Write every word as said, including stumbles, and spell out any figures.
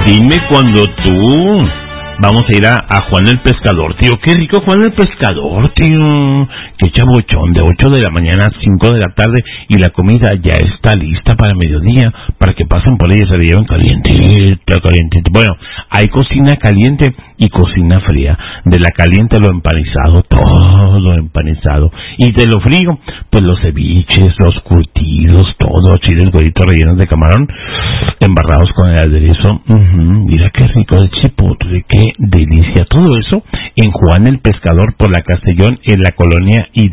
Dime cuando tú... Vamos a ir a, a Juan el Pescador, tío. Qué rico Juan el Pescador, tío. Qué chabochón, de ocho de la mañana a cinco de la tarde. Y la comida ya está lista para mediodía, para que pasen por ella y se la lleven calientita, calientita. Bueno, hay cocina caliente y cocina fría. De la caliente lo empanizado, todo empanizado. Y de lo frío, pues los ceviches, los curtidos, todo, chiles, huevitos rellenos de camarón, embarrados con el aderezo. Uh-huh. Mira qué rico de chipotle, qué delicia. Todo eso en Juan el Pescador por la Castellón, en la colonia